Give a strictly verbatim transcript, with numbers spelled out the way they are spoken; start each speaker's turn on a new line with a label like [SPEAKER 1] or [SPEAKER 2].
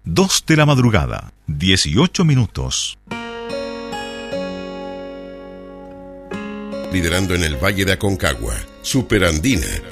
[SPEAKER 1] Dos de la madrugada, dieciocho minutos.
[SPEAKER 2] Liderando en el Valle de Aconcagua, Superandina,